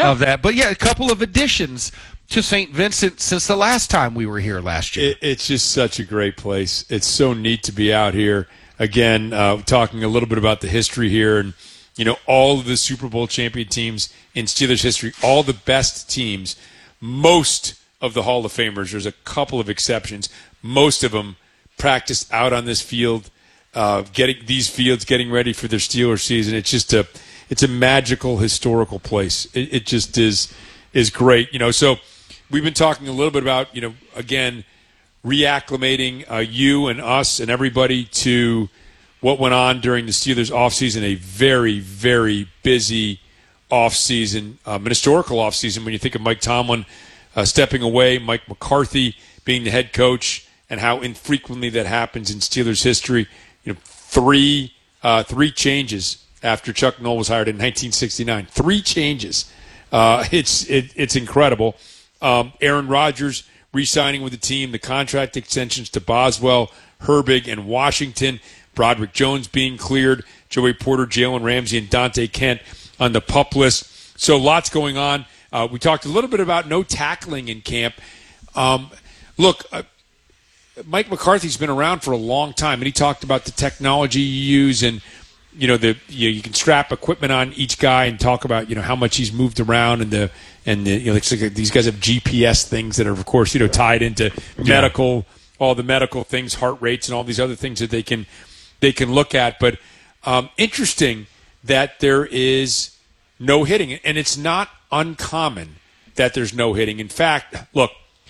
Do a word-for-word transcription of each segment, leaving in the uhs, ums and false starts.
yeah. of that. But, yeah, a couple of additions to Saint Vincent since the last time we were here last year. It, it's just such a great place. It's so neat to be out here. Again, uh, talking a little bit about the history here and, you know, all of the Super Bowl champion teams in Steelers history, all the best teams, most of the Hall of Famers, there's a couple of exceptions, most of them practiced out on this field, uh, getting these fields, getting ready for their Steelers season. It's just a, it's a magical historical place. It, it just is, is great. You know, so we've been talking a little bit about, you know, again, reacclimating uh, you and us and everybody to what went on during the Steelers offseason, a very, very busy offseason, um, an historical offseason when you think of Mike Tomlin uh, stepping away, Mike McCarthy being the head coach, and how infrequently that happens in Steelers history. You know, three uh, three changes after Chuck Noll was hired in nineteen sixty-nine. Three changes. Uh, it's it, it's incredible. Um, Aaron Rodgers re-signing with the team, the contract extensions to Boswell, Herbig, and Washington. Broderick Jones being cleared, Joey Porter, Jalen Ramsey, and Dante Kent on the PUP list. So lots going on. Uh, we talked a little bit about no tackling in camp. Um, look, uh, Mike McCarthy's been around for a long time, and he talked about the technology you use and, you know, the you, know, you can strap equipment on each guy and talk about, you know, how much he's moved around and the and the, you know, like these guys have G P S things that are, of course, you know, tied into medical, yeah. all the medical things, heart rates, and all these other things that they can they can look at. But um, interesting that there is no hitting, and it's not uncommon that there's no hitting. In fact, look,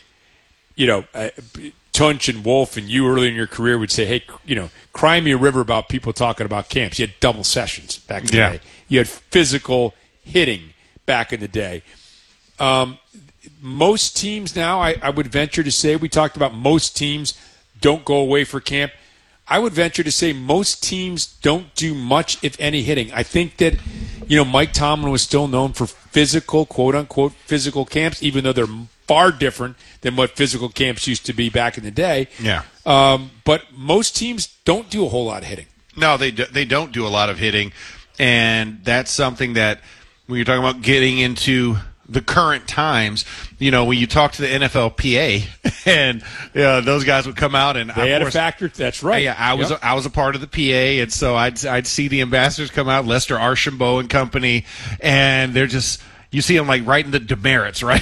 you know, uh, Tunch and Wolf and you early in your career would say, hey, you know, cry me a river about people talking about camps. You had double sessions back in the yeah. day. You had physical hitting back in the day. Um, most teams now, I, I would venture to say, we talked about most teams don't go away for camp. I would venture to say most teams don't do much, if any, hitting. I think that, you know, Mike Tomlin was still known for physical, quote-unquote, physical camps, even though they're far different than what physical camps used to be back in the day. Yeah. Um, but most teams don't do a whole lot of hitting. No, they do, they don't do a lot of hitting, and that's something that when you're talking about getting into the current times, you know, when you talk to the N F L P A, and you know, those guys would come out and they had course, a factor. That's right. Yeah, I was yep. I was a part of the P A, and so I'd I'd see the ambassadors come out, Lester Archambault and company, and they're just. You see them like writing the demerits, right?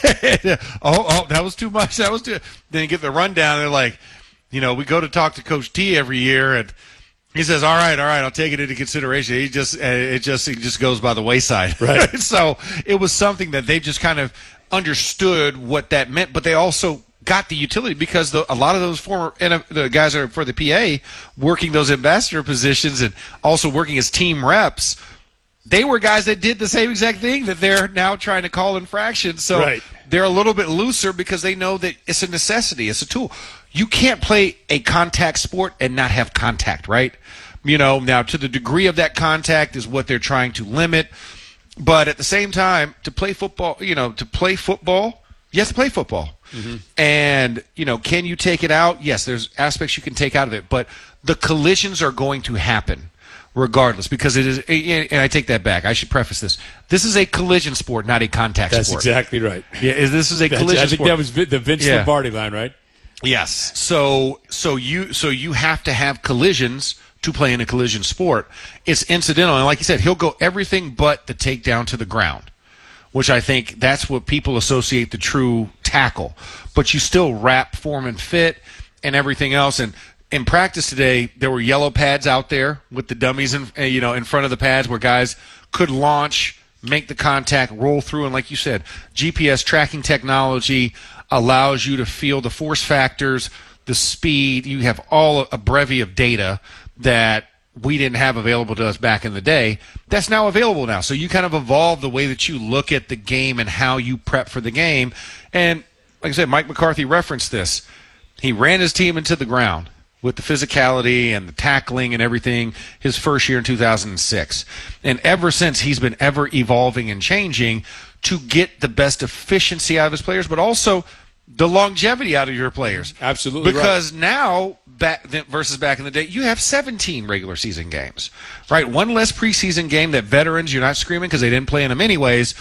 oh, oh, that was too much. That was too. Then you get the rundown. They're like, you know, we go to talk to Coach T every year, and he says, "All right, all right, I'll take it into consideration." He just, it just, it just goes by the wayside, right? So it was something that they just kind of understood what that meant, but they also got the utility because the, a lot of those former the guys that are for the P A working those ambassador positions and also working as team reps. They were guys that did the same exact thing that they're now trying to call infractions. So right. they're a little bit looser because they know that it's a necessity. It's a tool. You can't play a contact sport and not have contact, right? You know, now to the degree of that contact is what they're trying to limit. But at the same time, to play football, you know, to play football, you have to play football. Mm-hmm. And, you know, can you take it out? Yes, there's aspects you can take out of it. But the collisions are going to happen. Regardless, because it is, and I take that back. I should preface this. This is a collision sport, not a contact That's sport. That's exactly right. Yeah, this is a That's, collision I think sport. that was the Vince yeah. Lombardi line, right? Yes. So, so you, so you have to have collisions to play in a collision sport. It's incidental, and like you said, he'll go everything but the takedown to the ground, which I think that's what people associate the true tackle. But you still wrap, form, and fit, and everything else, and. In practice today, there were yellow pads out there with the dummies in, you know, in front of the pads where guys could launch, make the contact, roll through, and like you said, G P S tracking technology allows you to feel the force factors, the speed. You have all a brevy of data that we didn't have available to us back in the day. That's now available now. So you kind of evolve the way that you look at the game and how you prep for the game. And like I said, Mike McCarthy referenced this. He ran his team into the ground with the physicality and the tackling and everything his first year in two thousand six. And ever since, he's been ever evolving and changing to get the best efficiency out of his players, but also the longevity out of your players. Absolutely. Because right. now, back then, versus back in the day, you have seventeen regular season games, right? One less preseason game that veterans, you're not screaming because they didn't play in them anyways,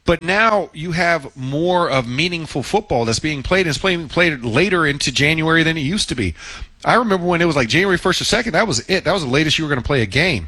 But now you have more of meaningful football that's being played, and it's being played later into January than it used to be. I remember when it was like January first or second, that was it. That was the latest you were going to play a game.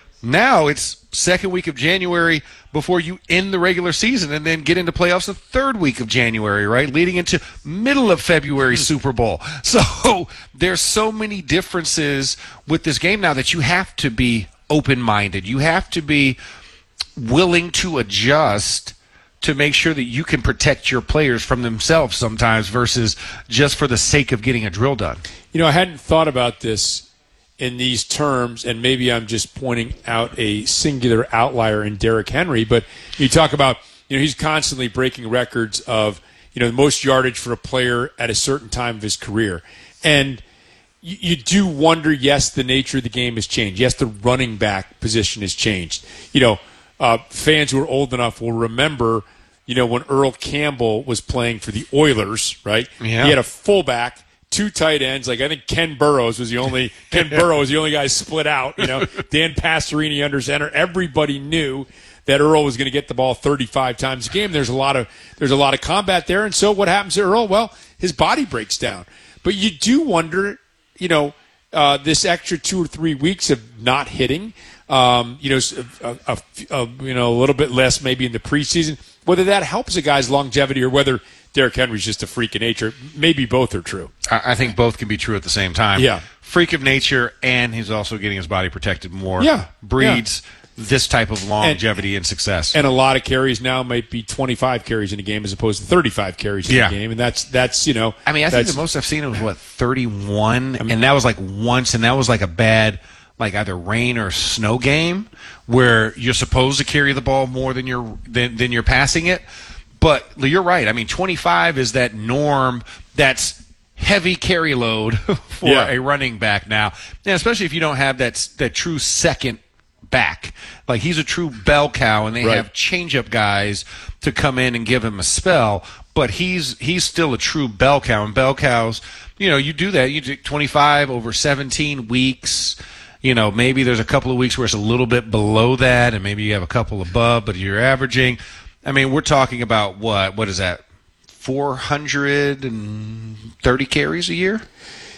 Now it's second week of January before you end the regular season and then get into playoffs the third week of January, right? Leading into middle of February Super Bowl. So there's so many differences with this game now that you have to be open-minded. You have to be willing to adjust to make sure that you can protect your players from themselves sometimes versus just for the sake of getting a drill done. You know, I hadn't thought about this in these terms, and maybe I'm just pointing out a singular outlier in Derrick Henry, but you talk about, you know, he's constantly breaking records of, you know, the most yardage for a player at a certain time of his career. And you, you do wonder, yes, the nature of the game has changed. Yes, the running back position has changed. You know, uh, fans who are old enough will remember, you know, when Earl Campbell was playing for the Oilers, right? Yeah. He had a fullback, two tight ends. Like, I think Ken Burrows was the only Ken Burrows was the only guy split out. You know, Dan Pastorini under center. Everybody knew that Earl was going to get the ball thirty-five times a game. There's a lot of there's a lot of combat there, and so what happens to Earl? Well, his body breaks down. But you do wonder, you know, uh, this extra two or three weeks of not hitting, um, you know, a, a, a, you know, a little bit less maybe in the preseason, whether that helps a guy's longevity or whether Derrick Henry's just a freak of nature. Maybe both are true. I think both can be true at the same time. Yeah. Freak of nature, and he's also getting his body protected more. Yeah. Breeds this type of longevity and, and success. And a lot of carries now might be twenty-five carries in a game as opposed to thirty-five carries in yeah. a game. And that's, that's you know. I mean, I think the most I've seen was, what, thirty-one? I mean, and that was like once, and that was like a bad, like either rain or snow game where you're supposed to carry the ball more than you're, than, than you're passing it. But you're right. I mean, twenty-five is that norm that's heavy carry load for yeah. a running back now. And especially if you don't have that that true second back. Like, he's a true bell cow, and they right. have change-up guys to come in and give him a spell. But he's he's still a true bell cow. And bell cows, you know, you do that. You do twenty-five over seventeen weeks. You know, maybe there's a couple of weeks where it's a little bit below that, and maybe you have a couple above, but you're averaging. I mean, we're talking about what? What is that? four hundred thirty carries a year?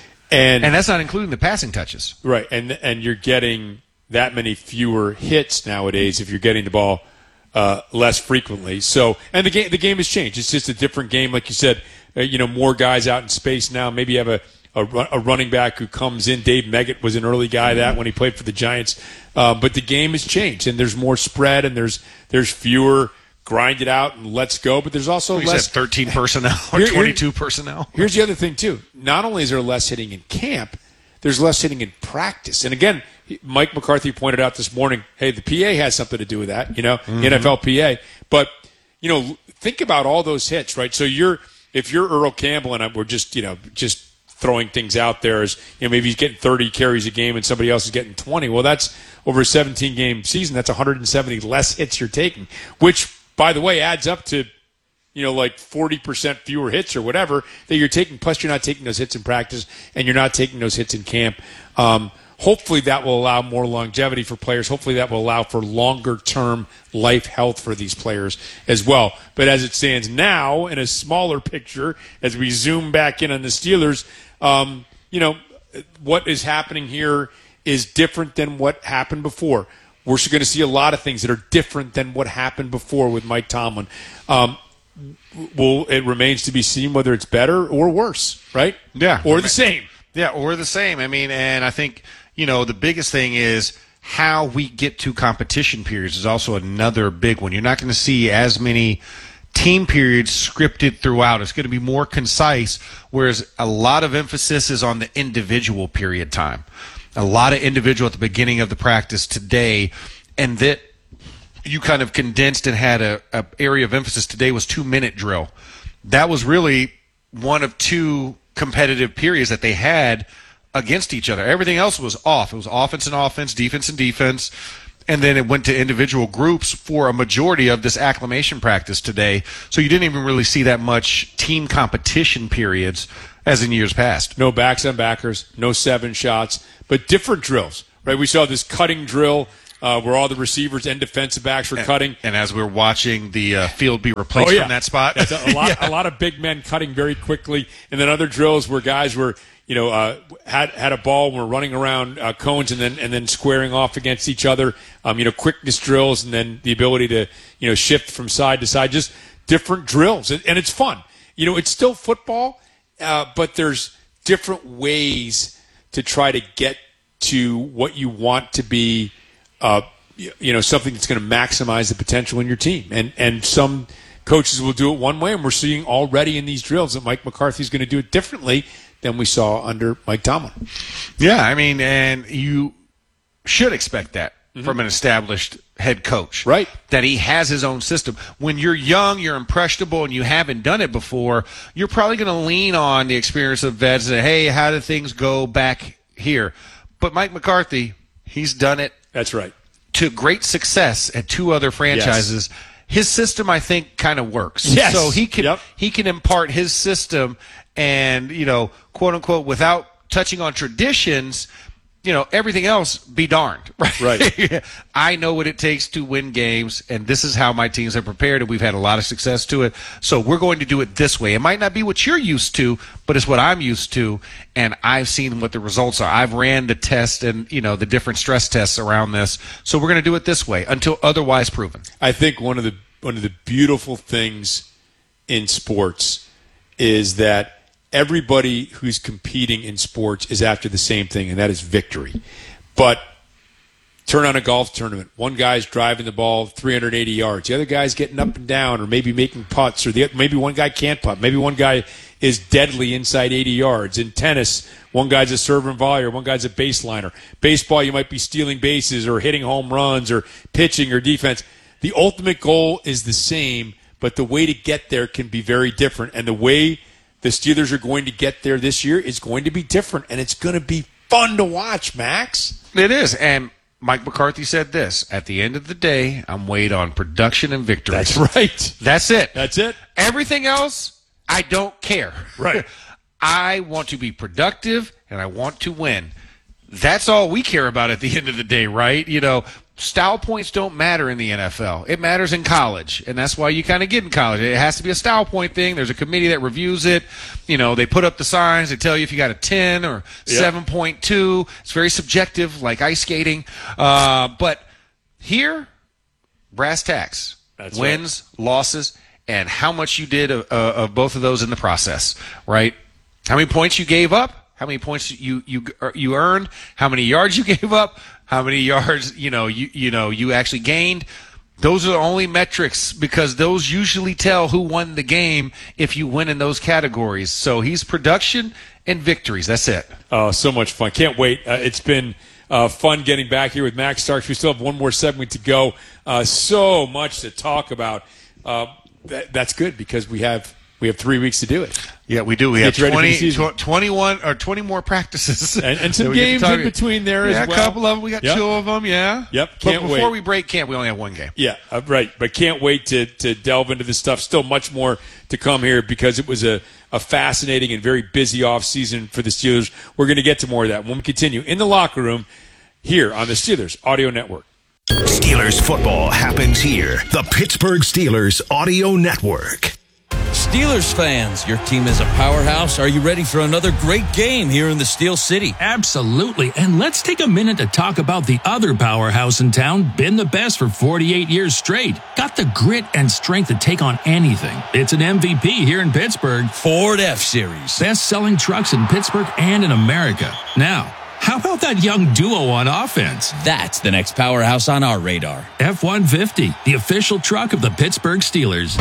And and that's not including the passing touches. Right. And and you're getting that many fewer hits nowadays if you're getting the ball uh, less frequently. So, and the game the game has changed. It's just a different game. Like you said, uh, you know, more guys out in space now. Maybe you have a, a, a running back who comes in. Dave Meggett was an early guy that when he played for the Giants. Uh, but the game has changed, and there's more spread, and there's there's fewer grind it out and let's go. But there's also You less said thirteen personnel or Here- here- twenty-two personnel. Here's the other thing, too. Not only is there less hitting in camp, there's less hitting in practice. And again, he- Mike McCarthy pointed out this morning, hey, the P A has something to do with that, you know, Mm-hmm. N F L P A. But, you know, think about all those hits, right? So you're, if you're Earl Campbell, and we're just, you know, just throwing things out there as, you know, maybe he's getting thirty carries a game and somebody else is getting twenty. Well, that's over a seventeen-game season. That's one hundred seventy less hits you're taking, which, by the way, adds up to, you know, like forty percent fewer hits or whatever that you're taking. Plus, you're not taking those hits in practice, and you're not taking those hits in camp. Um, hopefully, that will allow more longevity for players. Hopefully, that will allow for longer-term life health for these players as well. But as it stands now, in a smaller picture, as we zoom back in on the Steelers, um, you know, what is happening here is different than what happened before. We're going to see a lot of things that are different than what happened before with Mike Tomlin. Um, well, it remains to be seen whether it's better or worse, right? Yeah. Or the same. Yeah, or the same. I mean, and I think, you know, the biggest thing is how we get to competition periods is also another big one. You're not going to see as many team periods scripted throughout. It's going to be more concise, whereas a lot of emphasis is on the individual period time. A lot of individual at the beginning of the practice today, and that you kind of condensed and had a, a area of emphasis today was two-minute drill. That was really one of two competitive periods that they had against each other. Everything else was off. It was offense and offense, defense and defense, and then it went to individual groups for a majority of this acclimation practice today. So you didn't even really see that much team competition periods as in years past. No backs on backers, no seven shots, but different drills, right? We saw this cutting drill uh, where all the receivers and defensive backs were and, cutting. And as we're watching the uh, field be replaced Oh, yeah. from that spot. That's a, a, lot, Yeah. a lot of big men cutting very quickly. And then other drills where guys were, you know, uh, had had a ball and were running around uh, cones and then and then squaring off against each other. Um, you know, quickness drills and then the ability to, you know, shift from side to side. Just different drills. And, and it's fun. You know, it's still football, uh, but there's different ways to try to get to what you want to be, uh, you know, something that's going to maximize the potential in your team. And and some coaches will do it one way, and we're seeing already in these drills that Mike McCarthy's going to do it differently than we saw under Mike Tomlin. Yeah, I mean, and you should expect that mm-hmm. from an established head coach. Right. That he has his own system. When you're young, you're impressionable, and you haven't done it before, you're probably going to lean on the experience of vets and say, hey, how did things go back here? But Mike McCarthy, he's done it. That's right. To great success at two other franchises. Yes. His system, I think, kind of works. Yes. So he can yep. he can impart his system and, you know, quote unquote, without touching on traditions, you know, everything else be darned. Right. Right. I know what it takes to win games, and this is how my teams have prepared, and we've had a lot of success to it. So we're going to do it this way. It might not be what you're used to, but it's what I'm used to, and I've seen what the results are. I've ran the test and, you know, the different stress tests around this. So we're going to do it this way until otherwise proven. I think one of the one of the beautiful things in sports is that everybody who's competing in sports is after the same thing, and that is victory. But turn on a golf tournament. One guy's driving the ball three hundred eighty yards. The other guy's getting up and down or maybe making putts. Or the, maybe one guy can't putt. Maybe one guy is deadly inside eighty yards. In tennis, one guy's a server and volleyer. One guy's a baseliner. Baseball, you might be stealing bases or hitting home runs or pitching or defense. The ultimate goal is the same, but the way to get there can be very different. And the way the Steelers are going to get there this year is going to be different, and it's going to be fun to watch, Max. It is, and Mike McCarthy said this, at the end of the day, I'm weighed on production and victory. That's right. That's it. That's it. Everything else, I don't care. Right. I want to be productive, and I want to win. That's all we care about at the end of the day, right? You know, style points don't matter in the N F L. It matters in college, and that's why you kind of get in college. It has to be a style point thing. There's a committee that reviews it. You know, they put up the signs. They tell you if you got a ten or yep. seven point two. It's very subjective, like ice skating. Uh, but here, brass tacks. That's wins, right. losses, and how much you did of, uh, of both of those in the process, right? How many points you gave up? How many points you you you earned? How many yards you gave up? How many yards you know you you know you actually gained? Those are the only metrics because those usually tell who won the game if you win in those categories. So he's production and victories. That's it. Oh, so much fun! Can't wait. Uh, it's been uh, fun getting back here with Max Starks. We still have one more segment to go. Uh, so much to talk about. Uh, that, that's good because we have. We have three weeks to do it. Yeah, we do. We have Get twenty, tw- twenty-one or twenty more practices. And, and some games in between there yeah, as well. Yeah, a couple of them. We got yep. two of them, yeah. Yep, can't but before wait. we break camp, we only have one game. Yeah, uh, right. But can't wait to, to delve into this stuff. Still much more to come here because it was a, a fascinating and very busy offseason for the Steelers. We're going to get to more of that when we continue in the locker room here on the Steelers Audio Network. Steelers football happens here. The Pittsburgh Steelers Audio Network. Steelers fans, your team is a powerhouse. Are you ready for another great game here in the Steel City? Absolutely. And let's take a minute to talk about the other powerhouse in town, been the best for forty-eight years straight. Got the grit and strength to take on anything. It's an M V P here in Pittsburgh. Ford F-Series. Best-selling trucks in Pittsburgh and in America. Now, how about that young duo on offense? That's the next powerhouse on our radar. F one fifty, the official truck of the Pittsburgh Steelers.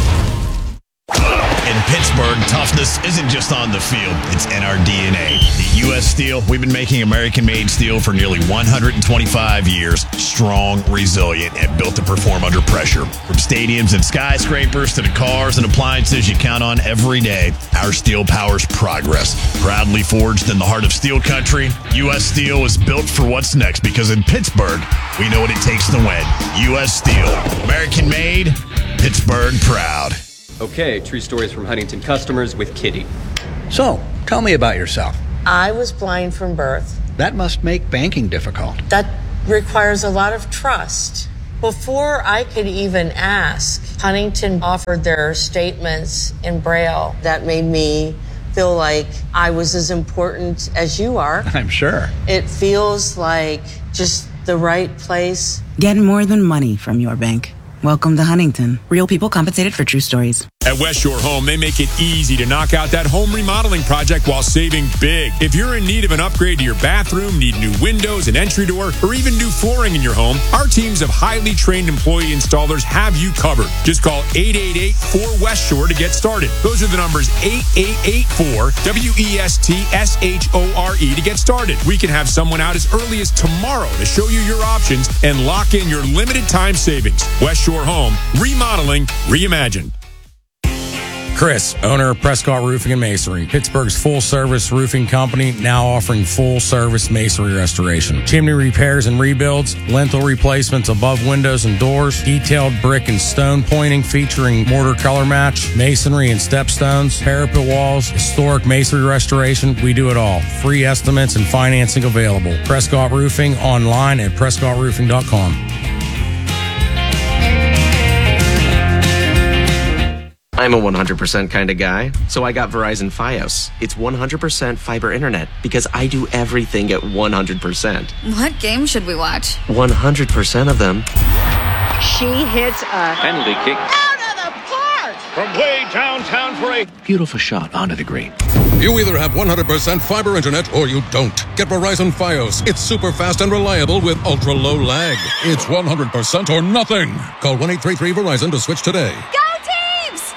In Pittsburgh, toughness isn't just on the field, it's in our D N A. At U S Steel, we've been making American-made steel for nearly one hundred twenty-five years. Strong, resilient, and built to perform under pressure. From stadiums and skyscrapers to the cars and appliances you count on every day, our steel powers progress. Proudly forged in the heart of steel country, U S Steel is built for what's next because in Pittsburgh, we know what it takes to win. U S Steel. American-made, Pittsburgh proud. Okay, true stories from Huntington customers with Kitty. So, tell me about yourself. I was blind from birth. That must make banking difficult. That requires a lot of trust. Before I could even ask, Huntington offered their statements in Braille. That made me feel like I was as important as you are. I'm sure. It feels like just the right place. Get more than money from your bank. Welcome to Huntington. Real people compensated for true stories. At West Shore Home, they make it easy to knock out that home remodeling project while saving big. If you're in need of an upgrade to your bathroom, need new windows, an entry door, or even new flooring in your home, our teams of highly trained employee installers have you covered. Just call eight eight eight, four West Shore to get started. Those are the numbers eight eight eight four W E S T S H O R E to get started. We can have someone out as early as tomorrow to show you your options and lock in your limited time savings. West Shore Home, remodeling, reimagined. Chris, owner of Prescott Roofing and Masonry, Pittsburgh's full-service roofing company, now offering full-service masonry restoration. Chimney repairs and rebuilds, lintel replacements above windows and doors, detailed brick and stone pointing featuring mortar color match, masonry and stepstones, parapet walls, historic masonry restoration. We do it all. Free estimates and financing available. Prescott Roofing online at prescott roofing dot com. I'm a one hundred percent kind of guy, so I got Verizon Fios. It's one hundred percent fiber internet because I do everything at one hundred percent. What game should we watch? one hundred percent of them. She hits a penalty kick out of the park from way downtown for a beautiful shot onto the green. You either have one hundred percent fiber internet or you don't. Get Verizon Fios. It's super fast and reliable with ultra low lag. It's one hundred percent or nothing. Call one eight three three Verizon to switch today. Go Teams!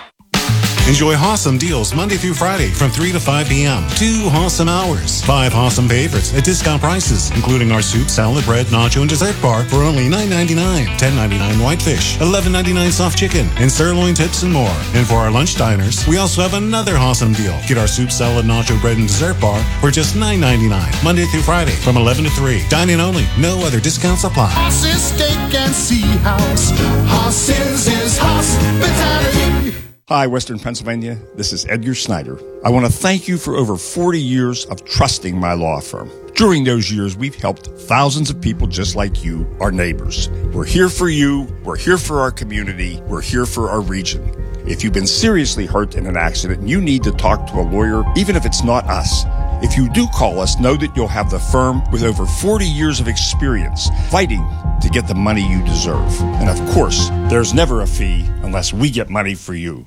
Enjoy Hawsome deals Monday through Friday from three to five p.m. Two Hawsome hours. Five Hawsome favorites at discount prices, including our soup, salad, bread, nacho, and dessert bar for only nine ninety-nine, ten ninety-nine whitefish, eleven ninety-nine soft chicken, and sirloin tips and more. And for our lunch diners, we also have another Hawsome deal. Get our soup, salad, nacho, bread, and dessert bar for just nine ninety-nine, Monday through Friday from eleven to three. Dine-in only. No other discounts apply. Hoss's Steak and Sea House. Hoss's is hospitality. Hi, Western Pennsylvania. This is Edgar Snyder. I want to thank you for over forty years of trusting my law firm. During those years, we've helped thousands of people just like you, our neighbors. We're here for you. We're here for our community. We're here for our region. If you've been seriously hurt in an accident and you need to talk to a lawyer, even if it's not us, if you do call us, know that you'll have the firm with over forty years of experience fighting to get the money you deserve. And of course, there's never a fee unless we get money for you.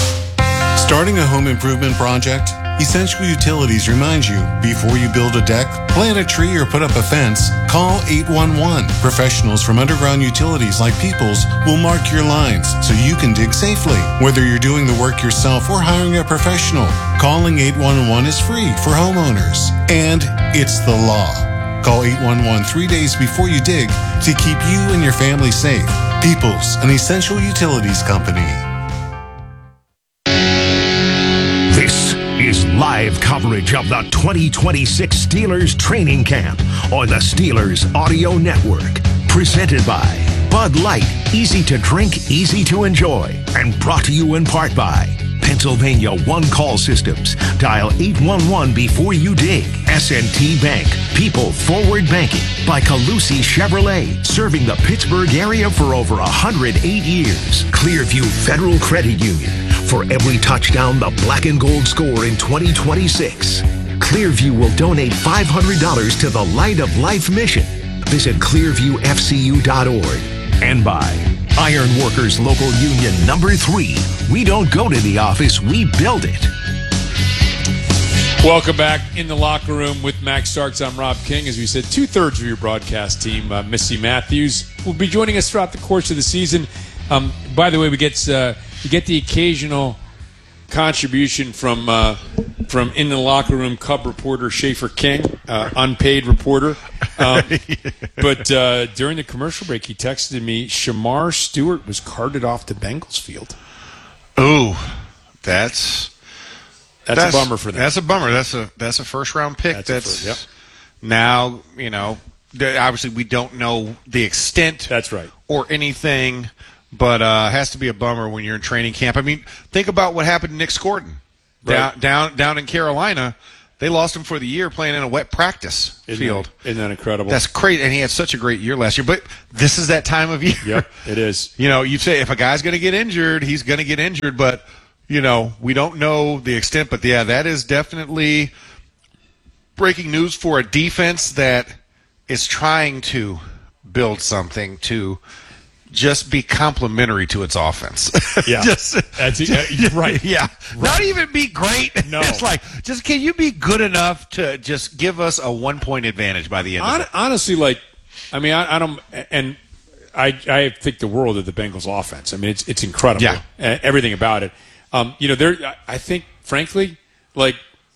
Starting a home improvement project? Essential Utilities reminds you, before you build a deck, plant a tree, or put up a fence, call eight one one. Professionals from Underground Utilities like Peoples will mark your lines so you can dig safely. Whether you're doing the work yourself or hiring a professional, calling eight one one is free for homeowners. And it's the law. Call eight one one three days before you dig to keep you and your family safe. Peoples, an Essential Utilities company. This is live coverage of the twenty twenty-six Steelers training camp on the Steelers Audio Network. Presented by Bud Light, easy to drink, easy to enjoy. And brought to you in part by Pennsylvania One Call Systems. Dial eight one one before you dig. S and T Bank, People Forward Banking. By Calusi Chevrolet, serving the Pittsburgh area for over one hundred eight years. Clearview Federal Credit Union. For every touchdown the black and gold score in twenty twenty-six, Clearview will donate five hundred dollars to the Light of Life mission. Visit clearview f c u dot org. And by Iron Workers Local Union Number three. We don't go to the office, we build it. Welcome back in the locker room with Max Starks. I'm Rob King. As we said, two-thirds of your broadcast team, uh, Missy Matthews, will be joining us throughout the course of the season. Um, by the way, we get uh, we get the occasional contribution from uh, from in the locker room Cub reporter Schaefer King, uh, unpaid reporter. Um, but uh, during the commercial break, he texted me, Shamar Stewart was carted off to Bengals field. Ooh, that's that's, that's a bummer for them. That's a bummer. That's a that's a first round pick. That's, that's first, yep. Now you know. Obviously, we don't know the extent. That's right. Or anything. But uh, it has to be a bummer when you're in training camp. I mean, think about what happened to Nick Scordon right. down, down down in Carolina. They lost him for the year playing in a wet practice isn't field. That, isn't that incredible? That's crazy. And he had such a great year last year. But this is that time of year. Yep, it is. You know, you say if a guy's going to get injured, he's going to get injured. But, you know, we don't know the extent. But, yeah, that is definitely breaking news for a defense that is trying to build something to just be complementary to its offense. Yeah. just, That's just, right. Yeah. Right. Not even be great. No. It's like, just can you be good enough to just give us a one-point advantage by the end Hon- of it? Honestly, like, I mean, I, I don't, and I, I think the world of the Bengals offense. I mean, it's it's incredible. Yeah. Uh, everything about it. Um, you know, there. I think, frankly, like,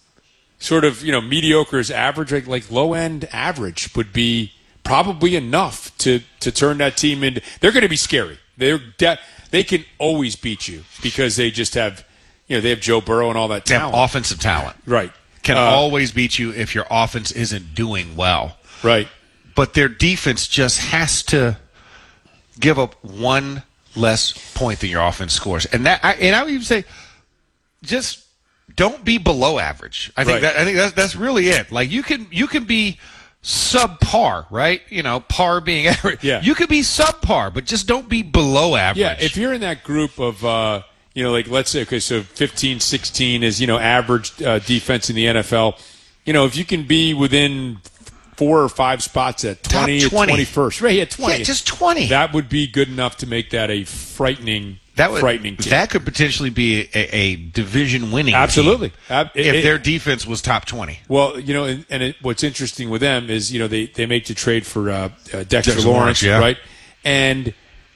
sort of, you know, mediocre is average, like, like low end average would be probably enough to, to turn that team into. They're going to be scary. They're de- they can always beat you because they just have, you know, they have Joe Burrow and all that They have talent. offensive talent. Right. Can Uh, always beat you if your offense isn't doing well. Right. But their defense just has to give up one less point than your offense scores. And that, I, and I would even say, just don't be below average. I think Right. that I think that's that's really it. Like you can you can be subpar, right? You know, par being average. Yeah. You could be subpar, but just don't be below average. Yeah, if you're in that group of, uh, you know, like let's say, okay, so fifteen, sixteen is, you know, average uh, defense in the N F L. You know, if you can be within four or five spots at Top twenty, twenty. twenty-first, right? Yeah, twenty. Yeah, just twenty. That would be good enough to make that a frightening, That would, frightening team. that could potentially be a, a division winning Absolutely. team Ab- if it- their defense was top twenty. Well, you know, and, and it, what's interesting with them is, you know, they, they make the trade for uh, uh, Dexter, Dexter Lawrence, Lawrence, yeah. right? And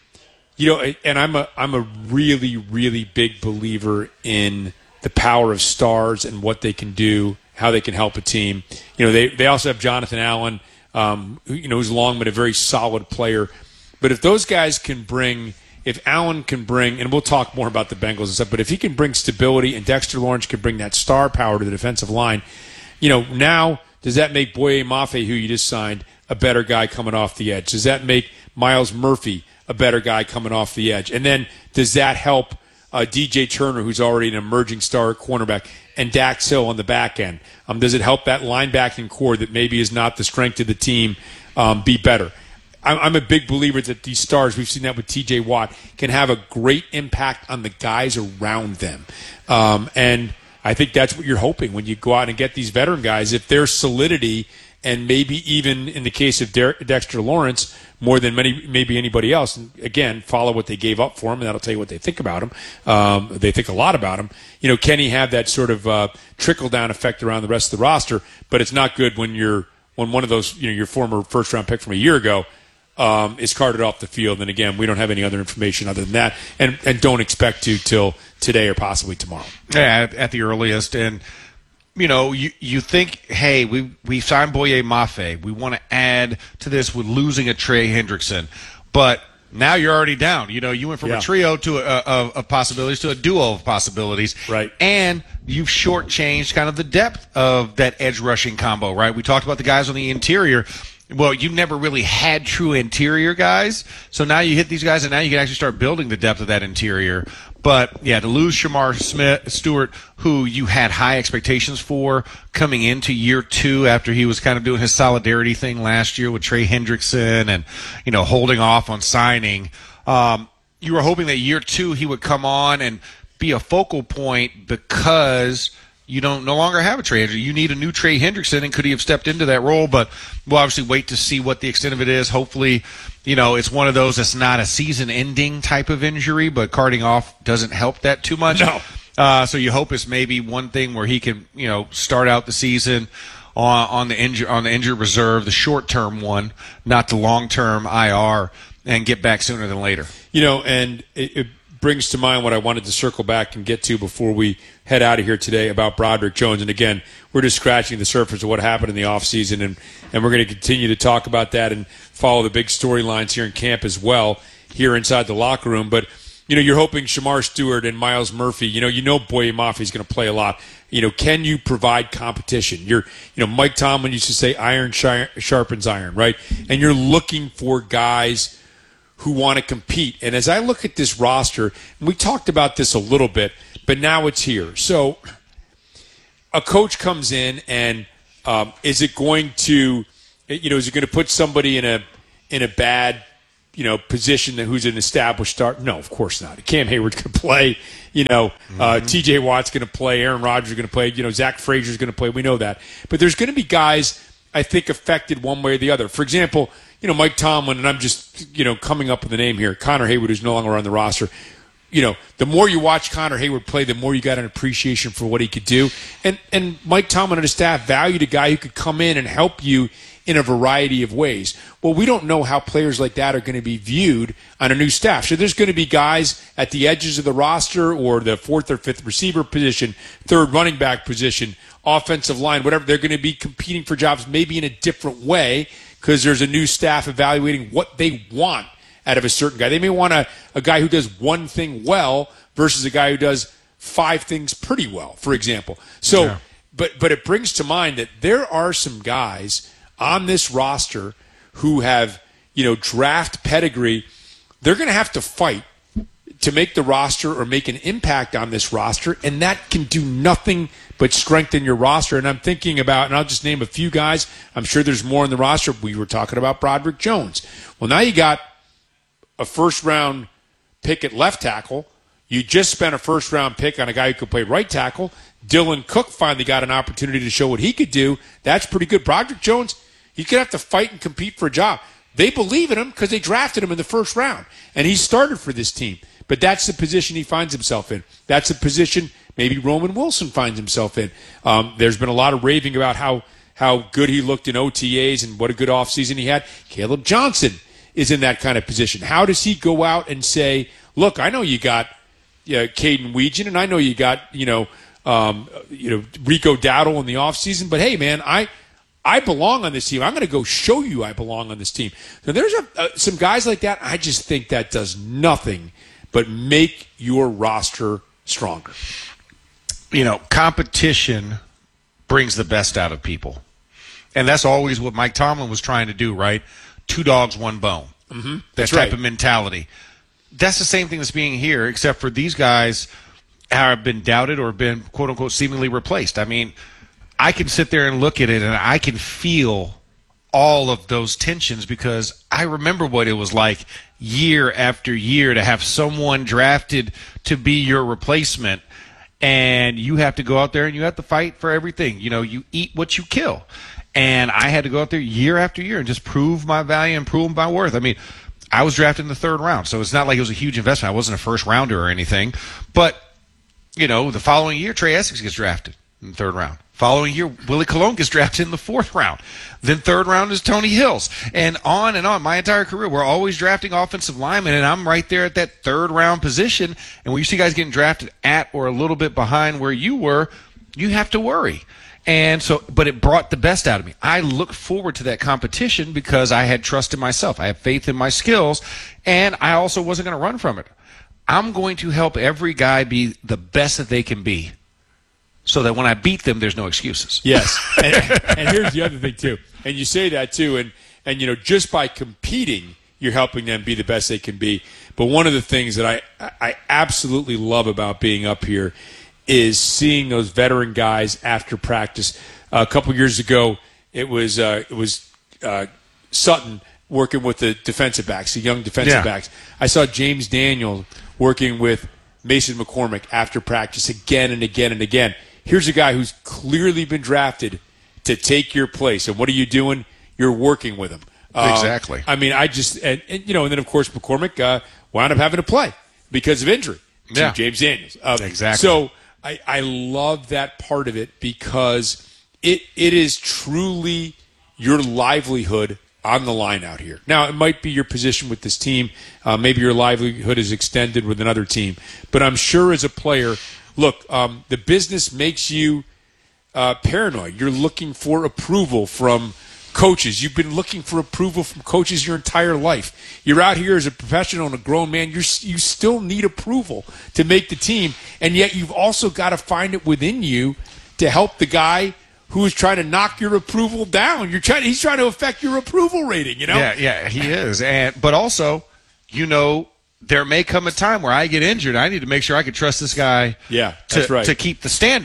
you know, and I'm a I'm a really really big believer in the power of stars and what they can do, how they can help a team. You know, they they also have Jonathan Allen, um, who, you know, who's long but a very solid player. But if those guys can bring, if Allen can bring, and we'll talk more about the Bengals and stuff, but if he can bring stability and Dexter Lawrence can bring that star power to the defensive line, you know, now does that make Boye Mafe, who you just signed, a better guy coming off the edge? Does that make Miles Murphy a better guy coming off the edge? And then does that help uh, D J Turner, who's already an emerging star at cornerback, and Dax Hill on the back end? Um, does it help that linebacking core that maybe is not the strength of the team um, be better? I'm, I'm a big believer that these stars, we've seen that with T J Watt, can have a great impact on the guys around them. Um, and I think that's what you're hoping when you go out and get these veteran guys. If their solidity, and maybe even in the case of De- Dexter Lawrence, more than many, maybe anybody else, and again, follow what they gave up for him, and that'll tell you what they think about him. Um, they think a lot about him. You know, can he have that sort of uh, trickle-down effect around the rest of the roster? But it's not good when you're when one of those, you know, your former first-round pick from a year ago um, is carted off the field. And again, we don't have any other information other than that, and and don't expect to till today or possibly tomorrow. Yeah, at, at the earliest. And you know, you you think, hey, we we signed Boye Mafe. We want to add to this with losing a Trey Hendrickson, but now you're already down. You know, you went from Yeah. a trio to a, of, of possibilities to a duo of possibilities, Right. And you've shortchanged kind of the depth of that edge rushing combo, right? We talked about the guys on the interior. Well, you never really had true interior guys, so now you hit these guys, and now you can actually start building the depth of that interior. But yeah, to lose Shamar Smith Stewart, who you had high expectations for coming into year two after he was kind of doing his solidarity thing last year with Trey Hendrickson and, you know, holding off on signing. Um, you were hoping that year two he would come on and be a focal point because you don't no longer have a Trey Hendrickson. You need a new Trey Hendrickson, and could he have stepped into that role? But we'll obviously wait to see what the extent of it is. Hopefully, you know, it's one of those that's not a season-ending type of injury, but carting off doesn't help that too much. No. Uh, so you hope it's maybe one thing where he can, you know, start out the season on, on the injured on the injured reserve, the short-term one, not the long-term I R, and get back sooner than later. You know, and it, it brings to mind what I wanted to circle back and get to before we head out of here today about Broderick Jones. And again, we're just scratching the surface of what happened in the offseason, and, and we're going to continue to talk about that and follow the big storylines here in camp as well, here inside the locker room. But, you know, you're hoping Shamar Stewart and Miles Murphy, you know, you know Boye Mafe is going to play a lot. You know, can you provide competition? You're, you know, Mike Tomlin used to say iron sharpens iron, right? And you're looking for guys who want to compete. And as I look at this roster, and we talked about this a little bit, but now it's here. So a coach comes in and um, is it going to, you know, is it going to put somebody in a in a bad, you know, position that who's an established start? No, of course not. Cam Hayward's going to play. You know, mm-hmm. uh, T J Watt's going to play. Aaron Rodgers is going to play. You know, Zach Frazier's going to play. We know that. But there's going to be guys, I think, affected one way or the other. For example, you know, Mike Tomlin, and I'm just, you know, coming up with a name here, Connor Hayward, who's no longer on the roster. You know, the more you watch Connor Hayward play, the more you got an appreciation for what he could do. And and Mike Tomlin and his staff valued a guy who could come in and help you in a variety of ways. Well, we don't know how players like that are going to be viewed on a new staff. So there's going to be guys at the edges of the roster or the fourth or fifth receiver position, third running back position, offensive line, whatever. They're going to be competing for jobs maybe in a different way because there's a new staff evaluating what they want out of a certain guy. They may want a, a guy who does one thing well versus a guy who does five things pretty well, for example. So, yeah. but but it brings to mind that there are some guys on this roster who have, you know, draft pedigree. They're going to have to fight to make the roster or make an impact on this roster, and that can do nothing but strengthen your roster. And I'm thinking about, and I'll just name a few guys. I'm sure there's more in the roster. We were talking about Broderick Jones. Well, now you got a first-round pick at left tackle. You just spent a first-round pick on a guy who could play right tackle. Dylan Cook finally got an opportunity to show what he could do. That's pretty good. Broderick Jones, he's going to have to fight and compete for a job. They believe in him because they drafted him in the first round, and he started for this team. But that's the position he finds himself in. That's a position maybe Roman Wilson finds himself in. Um, there's been a lot of raving about how, how good he looked in O T As and what a good offseason he had. Caleb Johnson is in that kind of position. How does he go out and say, look, I know you got uh, Caden Weegan, and I know you got, you know, um, you know, Rico Dowdle in the offseason, but hey, man, I I belong on this team. I'm going to go show you I belong on this team. So there's a, uh, some guys like that. I just think that does nothing but make your roster stronger. You know, competition brings the best out of people. And that's always what Mike Tomlin was trying to do, right? Two dogs, one bone. Mm-hmm. That That's type right. of mentality. That's the same thing that's being here, except for these guys have been doubted or been, quote unquote, seemingly replaced. I mean, I can sit there and look at it and I can feel all of those tensions because I remember what it was like year after year to have someone drafted to be your replacement, and you have to go out there and you have to fight for everything. You know, you eat what you kill. And I had to go out there year after year and just prove my value and prove my worth. I mean, I was drafted in the third round, so it's not like it was a huge investment. I wasn't a first rounder or anything. But, you know, the following year, Trey Essex gets drafted in the third round. Following year, Willie Colon gets drafted in the fourth round. Then third round is Tony Hills. And on and on. My entire career, we're always drafting offensive linemen, and I'm right there at that third round position. And when you see guys getting drafted at or a little bit behind where you were, you have to worry. And so, but it brought the best out of me. I look forward to that competition because I had trust in myself. I have faith in my skills, and I also wasn't going to run from it. I'm going to help every guy be the best that they can be so that when I beat them, there's no excuses. Yes. and, and here's the other thing, too. And you say that, too, and, and, you know, just by competing, you're helping them be the best they can be. But one of the things that I, I absolutely love about being up here is seeing those veteran guys after practice. Uh, a couple years ago, it was uh, it was uh, Sutton working with the defensive backs, the young defensive Yeah. backs. I saw James Daniel working with Mason McCormick after practice again and again and again. Here's a guy who's clearly been drafted to take your place. And what are you doing? You're working with him. Um, Exactly. I mean, I just, and, and, you know, and then, of course, McCormick uh, wound up having to play because of injury to Yeah. James Daniels. Uh, Exactly. So I, I love that part of it because it it is truly your livelihood on the line out here. Now, it might be your position with this team. Uh, maybe your livelihood is extended with another team. But I'm sure as a player, look, um, the business makes you uh, paranoid. You're looking for approval from coaches. You've been looking for approval from coaches your entire life. You're out here as a professional and a grown man. You're, you still need approval to make the team, and yet you've also got to find it within you to help the guy who is trying to knock your approval down. You're trying. He's trying to affect your approval rating. You know. Yeah, yeah, he is. And but also, you know, there may come a time where I get injured. I need to make sure I can trust this guy. Yeah, to, that's right. to keep the standard.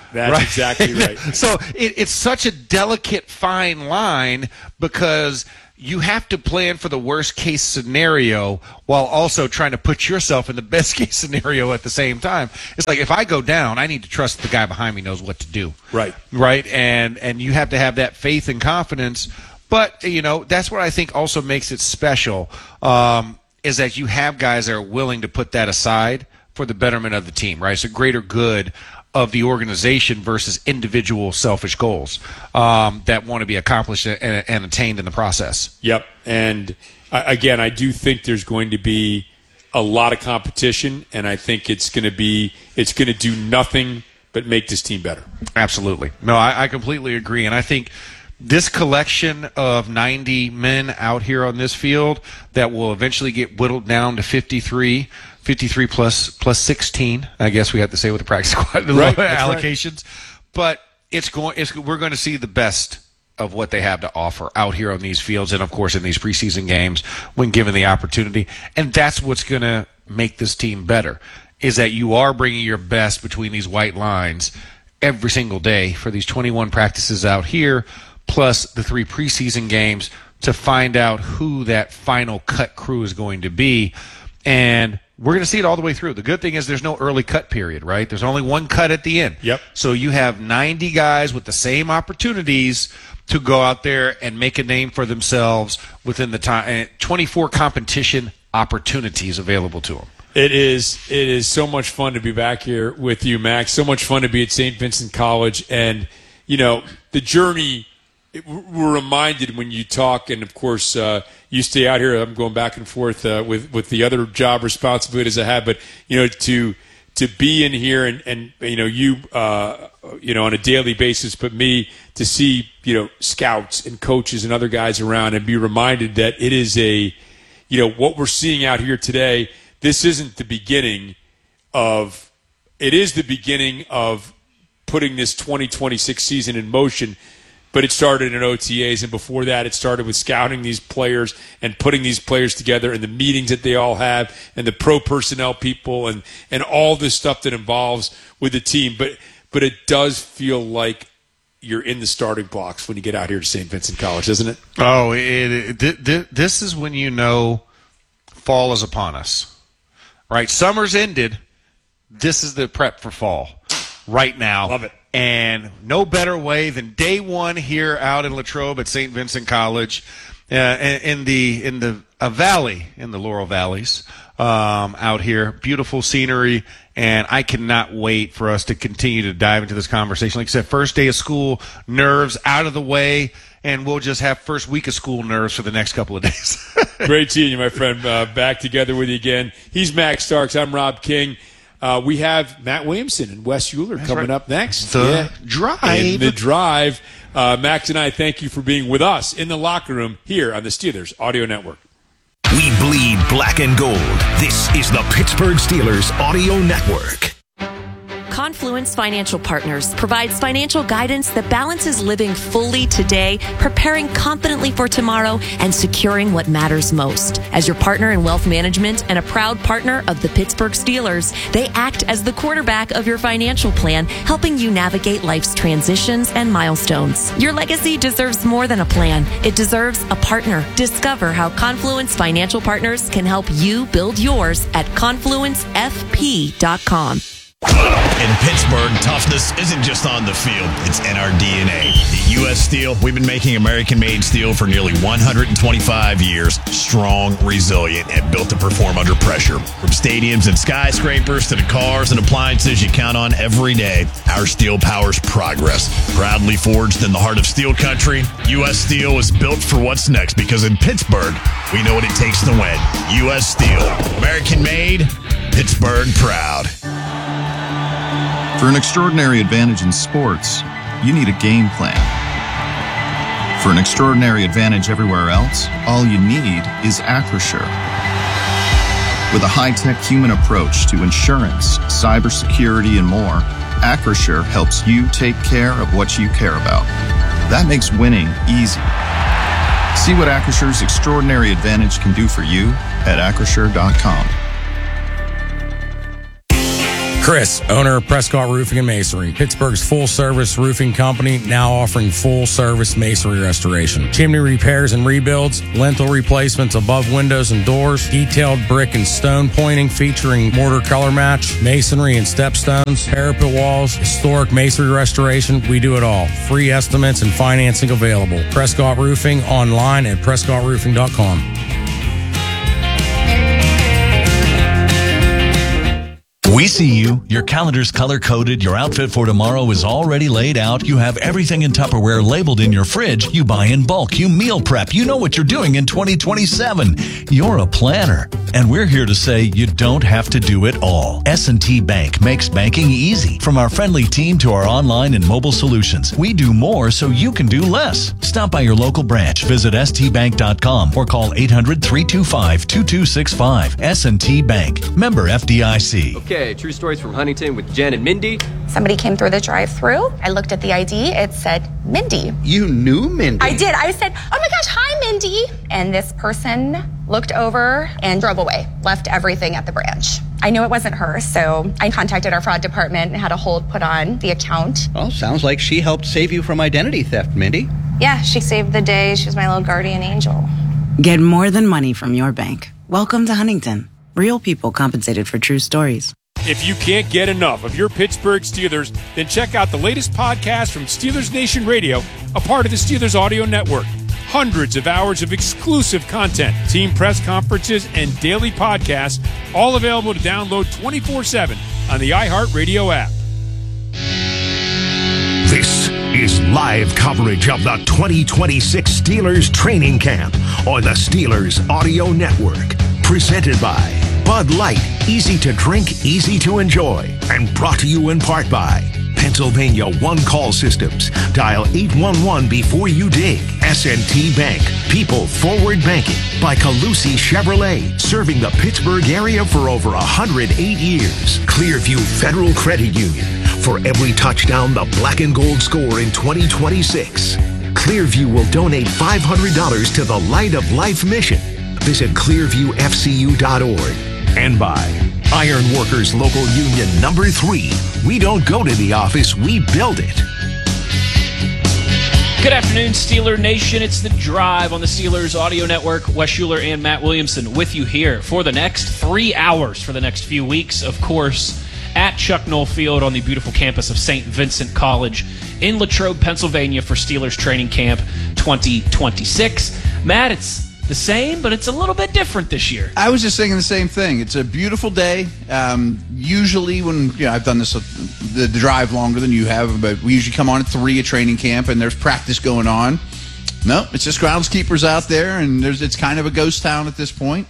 That's right? exactly right. So it, it's such a delicate, fine line because you have to plan for the worst case scenario while also trying to put yourself in the best case scenario at the same time. It's like if I go down, I need to trust the guy behind me knows what to do. Right. Right. And and you have to have that faith and confidence. But, you know, that's what I think also makes it special, um, is that you have guys that are willing to put that aside for the betterment of the team, right? It's a greater good of the organization versus individual selfish goals um, that want to be accomplished and, and attained in the process. Yep. And uh, again, I do think there's going to be a lot of competition, and I think it's going to be it's going to do nothing but make this team better. Absolutely. No, I, I completely agree, and I think this collection of ninety men out here on this field that will eventually get whittled down to fifty-three. fifty-three plus plus sixteen, I guess we have to say with the practice squad right, allocations. Right. But it's going. It's, we're going to see the best of what they have to offer out here on these fields, and of course in these preseason games when given the opportunity. And that's what's going to make this team better. Is that you are bringing your best between these white lines every single day for these twenty-one practices out here, plus the three preseason games to find out who that final cut crew is going to be. And we're going to see it all the way through. The good thing is there's no early cut period, right? There's only one cut at the end. Yep. So you have ninety guys with the same opportunities to go out there and make a name for themselves within the time. twenty-four competition opportunities available to them. It is. It is so much fun to be back here with you, Max. So much fun to be at Saint Vincent College. And, you know, the journey, it, we're reminded when you talk, and, of course, uh, you stay out here. I'm going back and forth uh, with, with the other job responsibilities I have. But, you know, to to be in here and, and you know, you, uh, you know, on a daily basis, but me to see, you know, scouts and coaches and other guys around and be reminded that it is a, you know, what we're seeing out here today, this isn't the beginning of, it is the beginning of putting this twenty twenty-six season in motion, but it started in O T As, and before that it started with scouting these players and putting these players together and the meetings that they all have and the pro personnel people and, and all this stuff that involves with the team. But but it does feel like you're in the starting blocks when you get out here to Saint Vincent College, doesn't it? Oh, it, it, it, this is when you know fall is upon us. Right, summer's ended. This is the prep for fall right now. Love it. And no better way than day one here out in Latrobe at Saint Vincent College, uh, in the in the a valley in the Laurel Valleys um, out here. Beautiful scenery, and I cannot wait for us to continue to dive into this conversation. Like I said, first day of school, nerves out of the way, and we'll just have first week of school nerves for the next couple of days. Great seeing you, my friend. Uh, back together with you again. He's Max Starks. I'm Rob King. Uh, we have Matt Williamson and Wes Euler That's coming right. up next. The yeah. Drive. In the Drive. Uh, Max and I thank you for being with us in the locker room here on the Steelers Audio Network. We bleed black and gold. This is the Pittsburgh Steelers Audio Network. Confluence Financial Partners provides financial guidance that balances living fully today, preparing confidently for tomorrow, and securing what matters most. As your partner in wealth management and a proud partner of the Pittsburgh Steelers, they act as the quarterback of your financial plan, helping you navigate life's transitions and milestones. Your legacy deserves more than a plan. It deserves a partner. Discover how Confluence Financial Partners can help you build yours at confluence f p dot com. In Pittsburgh, toughness isn't just on the field, it's in our D N A. At U S Steel, we've been making American-made steel for nearly one hundred twenty-five years. Strong, resilient, and built to perform under pressure. From stadiums and skyscrapers to the cars and appliances you count on every day, our steel powers progress. Proudly forged in the heart of steel country, U S Steel is built for what's next because in Pittsburgh, we know what it takes to win. U S Steel, American-made, Pittsburgh proud. For an extraordinary advantage in sports, you need a game plan. For an extraordinary advantage everywhere else, all you need is Acrisure. With a high-tech human approach to insurance, cybersecurity, and more, Acrisure helps you take care of what you care about. That makes winning easy. See what Acrisure's extraordinary advantage can do for you at acrisure dot com. Chris, owner of Prescott Roofing and Masonry, Pittsburgh's full-service roofing company, now offering full-service masonry restoration, chimney repairs and rebuilds, lintel replacements above windows and doors, detailed brick and stone pointing featuring mortar color match, masonry and stepstones, parapet walls, historic masonry restoration. We do it all. Free estimates and financing available. Prescott Roofing online at prescott roofing dot com. We see you. Your calendar's color-coded. Your outfit for tomorrow is already laid out. You have everything in Tupperware labeled in your fridge. You buy in bulk. You meal prep. You know what you're doing in twenty twenty-seven. You're a planner. And we're here to say you don't have to do it all. S and T Bank makes banking easy. From our friendly team to our online and mobile solutions, we do more so you can do less. Stop by your local branch. Visit s t bank dot com or call eight hundred, three two five, two two six five. S and T Bank. Member F D I C. Okay, true stories from Huntington with Jen and Mindy. Somebody came through the drive-thru. I looked at the I D. It said Mindy. You knew Mindy? I did. I said, oh my gosh, hi, Mindy. And this person looked over and drove away, left everything at the branch. I knew it wasn't her, so I contacted our fraud department and had a hold put on the account. Well, sounds like she helped save you from identity theft, Mindy. Yeah, she saved the day. She was my little guardian angel. Get more than money from your bank. Welcome to Huntington. Real people compensated for true stories. If you can't get enough of your Pittsburgh Steelers, then check out the latest podcast from Steelers Nation Radio, a part of the Steelers Audio Network. Hundreds of hours of exclusive content, team press conferences, and daily podcasts, all available to download twenty-four seven on the iHeartRadio app. This is live coverage of the twenty twenty-six Steelers training camp on the Steelers Audio Network. Presented by Bud Light, easy to drink, easy to enjoy. And brought to you in part by Pennsylvania One Call Systems. Dial eight one one before you dig. S and T Bank, people forward banking. By Calusi Chevrolet, serving the Pittsburgh area for over one hundred eight years. Clearview Federal Credit Union, for every touchdown the black and gold score in twenty twenty-six. Clearview will donate five hundred dollars to the Light of Life mission. Visit clearview f c u dot org. And by Iron Workers Local Union Number three. We don't go to the office, we build it. Good afternoon, Steeler Nation. It's The Drive on the Steelers Audio Network. Wes Schuler and Matt Williamson with you here for the next three hours, for the next few weeks, of course, at Chuck Noll Field on the beautiful campus of Saint Vincent College in Latrobe, Pennsylvania for Steelers Training Camp twenty twenty-six. Matt, it's the same, but it's a little bit different this year. I was just thinking the same thing. It's a beautiful day. Um, usually when, you know, I've done this, uh, the, the drive longer than you have, but we usually come on at three at training camp and there's practice going on. No, it's just groundskeepers out there, and there's it's kind of a ghost town at this point.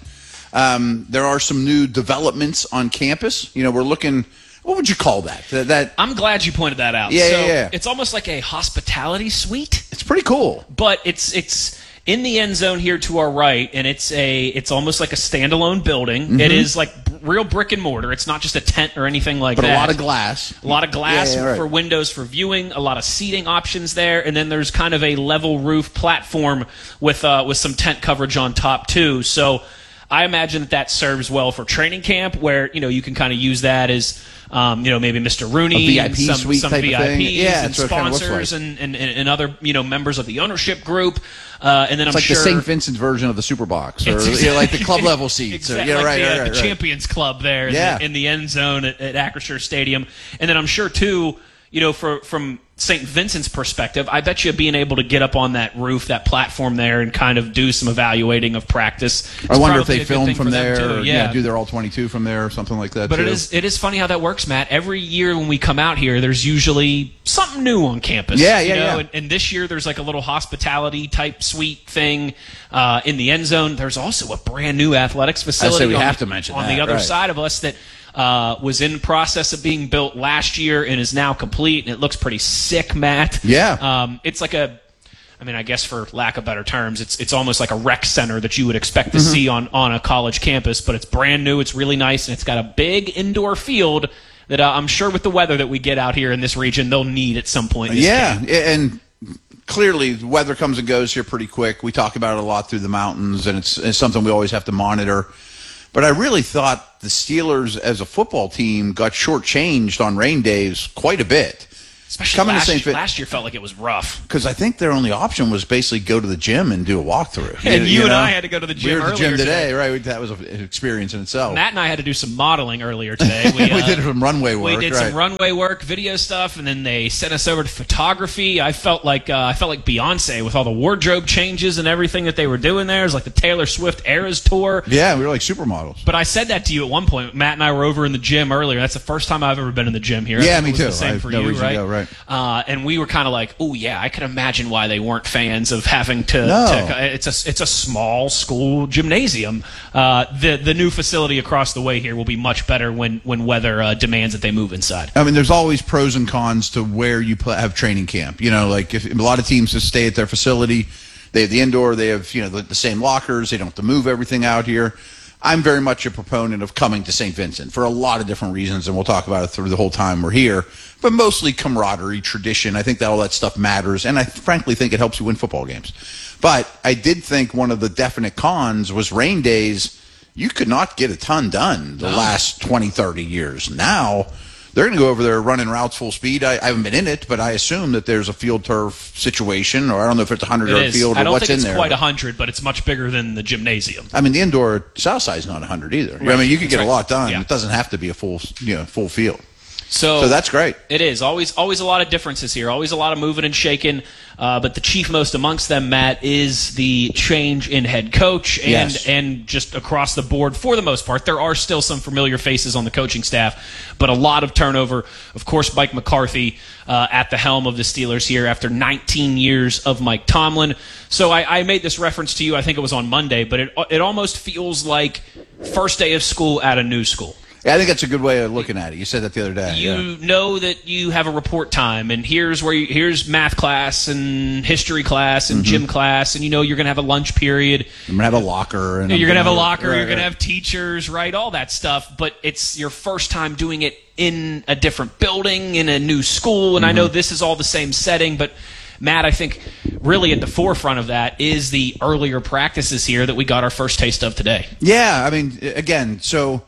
Um, there are some new developments on campus. You know, we're looking, what would you call that? That, that I'm glad you pointed that out. Yeah, so yeah, yeah. It's almost like a hospitality suite. It's pretty cool. But it's it's in the end zone here to our right, and it's a it's almost like a standalone building. Mm-hmm. It is like real brick and mortar. It's not just a tent or anything like but that. But a lot of glass. A lot of glass yeah, yeah, right. for windows for viewing, a lot of seating options there, and then there's kind of a level roof platform with uh, with some tent coverage on top too. So I imagine that that serves well for training camp, where you know you can kind of use that as um, you know maybe Mister Rooney, a V I P and some, suite some type V I Ps of thing. Yeah, and that's what it kind of sponsors looks like. and, and, and other you know members of the ownership group. Uh, and then it's I'm like sure the Saint Vincent version of the Super Box, or exactly, you know, like the club level seats. Exactly, or, yeah, like right, the, right, uh, right, the right. Champions Club there in, yeah. the, in the end zone at, at Acrisure Stadium. And then I'm sure too, you know, for from Saint Vincent's perspective, I bet you being able to get up on that roof, that platform there, and kind of do some evaluating of practice. I wonder if they film from there, too. or yeah. yeah, do their all twenty-two from there, or something like that. But too. it is it is funny how that works, Matt. Every year when we come out here, there's usually something new on campus. Yeah, you yeah, know? yeah. And, and this year there's like a little hospitality type suite thing uh, in the end zone. There's also a brand new athletics facility. I say we on, have to mention on that, the other right. side of us that. Uh, was in process of being built last year and is now complete, and it looks pretty sick, Matt. Yeah. Um, it's like a, I mean, I guess for lack of better terms, it's it's almost like a rec center that you would expect to Mm-hmm. see on, on a college campus, but it's brand new, it's really nice, and it's got a big indoor field that uh, I'm sure with the weather that we get out here in this region, they'll need at some point. In this yeah, game. and clearly the weather comes and goes here pretty quick. We talk about it a lot through the mountains, and it's, it's something we always have to monitor. But I really thought But the Steelers, as a football team, got shortchanged on rain days quite a bit. Especially Coming to last, Saint Fit- last year felt like it was rough. Because I think their only option was basically go to the gym and do a walkthrough. And you, you and know? I had to go to the gym We were at the earlier gym today, today. right? That was an experience in itself. Matt and I had to do some modeling earlier today. We, we uh, did some runway work. We did right. some runway work, video stuff, and then they sent us over to photography. I felt like uh, I felt like Beyonce with all the wardrobe changes and everything that they were doing there. It was like the Taylor Swift Eras tour. Yeah, we were like supermodels. But I said that to you at one point. Matt and I were over in the gym earlier. That's the first time I've ever been in the gym here. I Yeah, think me it was too. The same I have for no you, reason to right? go, right. Uh, and we were kind of like, oh yeah, I can imagine why they weren't fans of having to. No. to it's a it's a small school gymnasium. Uh, the the new facility across the way here will be much better when when weather uh, demands that they move inside. I mean, there's always pros and cons to where you pl- have training camp. You know, like if a lot of teams just stay at their facility, they have the indoor, they have you know the, the same lockers, they don't have to move everything out here. I'm very much a proponent of coming to Saint Vincent for a lot of different reasons, and we'll talk about it through the whole time we're here. But mostly camaraderie, tradition. I think that all that stuff matters, and I frankly think it helps you win football games. But I did think one of the definite cons was rain days. You could not get a ton done the last twenty, thirty years. Now they're going to go over there running routes full speed. I, I haven't been in it, but I assume that there's a field turf situation, or I don't know if it's a hundred-yard field or I don't what's think in it's there. quite a hundred, but it's much bigger than the gymnasium. I mean, the indoor south side is not one hundred either. Right. I mean, you could That's get a right. lot done. Yeah. It doesn't have to be a full, you know, full field. So, So that's great. It is always always a lot of differences here, always a lot of moving and shaking. Uh, but the chief most amongst them, Matt, is the change in head coach and Yes. and just across the board for the most part. There are still some familiar faces on the coaching staff, but a lot of turnover. Of course, Mike McCarthy uh, at the helm of the Steelers here after nineteen years of Mike Tomlin. So I, I made this reference to you. I think it was on Monday, but it it almost feels like first day of school at a new school. Yeah, I think that's a good way of looking at it. You said that the other day. You yeah. know that you have a report time, and here's where you, here's math class and history class and Mhm. gym class, and you know you're going to have a lunch period. I'm gonna have a locker, and You're I'm going to have a gonna- locker. right, you're going to right. have teachers, right? All that stuff. But it's your first time doing it in a different building, in a new school, and I know Mhm. this is all the same setting, but. Matt, I think really at the forefront of that is the earlier practices here that we got our first taste of today. Yeah, I mean, again, so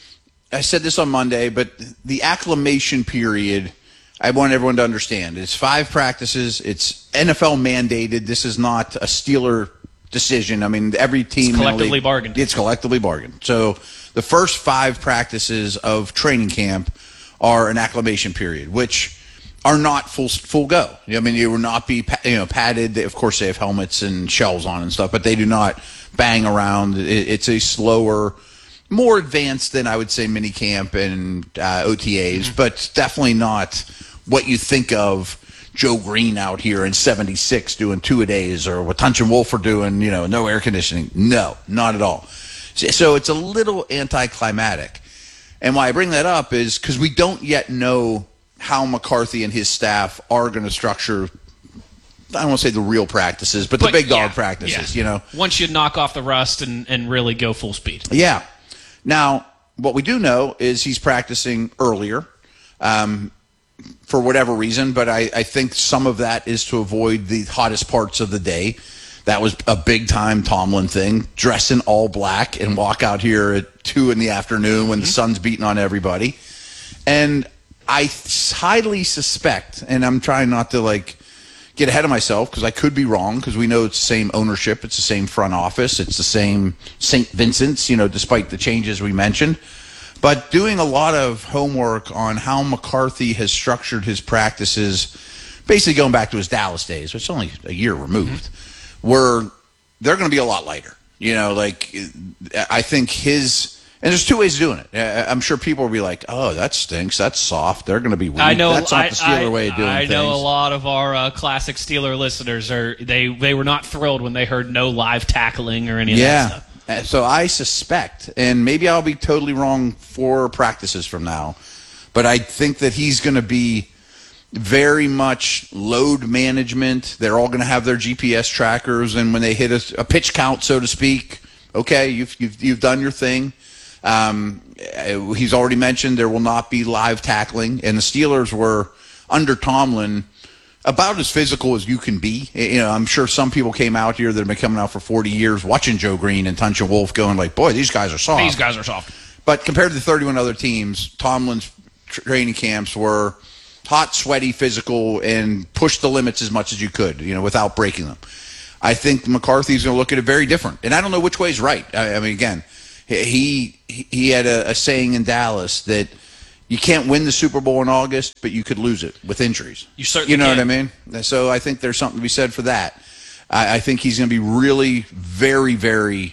I said this on Monday, but the acclimation period, I want everyone to understand. It's five practices. It's N F L mandated. This is not a Steeler decision. I mean, every team It's collectively in the league- bargained. It's collectively bargained. So the first five practices of training camp are an acclimation period, which are not full full go. I mean, you will not be pa- you know padded. They, of course, they have helmets and shells on and stuff, but they do not bang around. It, it's a slower, more advanced than I would say mini camp and uh, O T As, Mm-hmm. but definitely not what you think of Joe Green out here in seventy-six doing two a days, or what Tunch and Wolf are doing. You know, no air conditioning. No, not at all. So, so it's a little anticlimactic. And why I bring that up is because we don't yet know how McCarthy and his staff are going to structure, I don't want to say the real practices, but, But the big dog yeah, practices, yeah. you know. Once you knock off the rust and, and really go full speed. Yeah. Now, what we do know is he's practicing earlier um, for whatever reason, but I, I think some of that is to avoid the hottest parts of the day. That was a big-time Tomlin thing, dress in all black and walk out here at two in the afternoon when the sun's beating on everybody. And I highly suspect, and I'm trying not to, like, get ahead of myself because I could be wrong, because we know it's the same ownership, it's the same front office, it's the same Saint Vincent's, you know, despite the changes we mentioned. But doing a lot of homework on how McCarthy has structured his practices, basically going back to his Dallas days, which is only a year removed, where they're going to be a lot lighter. You know, like, I think his... And there's two ways of doing it. Uh, I'm sure people will be like, "Oh, that stinks. That's soft. They're going to be weak." I know That's not I, the Steeler I, way of doing I things. know a lot of our uh, classic Steeler listeners are they they were not thrilled when they heard no live tackling or any of that Yeah. stuff. Uh, So I suspect, and maybe I'll be totally wrong four practices from now, but I think that he's going to be very much load management. They're all going to have their G P S trackers, and when they hit a, a pitch count, so to speak, okay, you've you've, you've done your thing. Um, uh, he's already mentioned there will not be live tackling, and the Steelers were under Tomlin about as physical as you can be. You know, I'm sure some people came out here that have been coming out for forty years watching Joe Green and Tunch and Wolf going like, boy, these guys are soft. These guys are soft. But compared to the thirty-one other teams, Tomlin's training camps were hot, sweaty, physical, and push the limits as much as you could, you know, without breaking them. I think McCarthy's going to look at it very different. And I don't know which way is right. I, I mean, again, he he had a, a saying in Dallas that you can't win the Super Bowl in August, but you could lose it with injuries. You certainly You know can. what I mean? So I think there's something to be said for that. I, I think he's going to be really very, very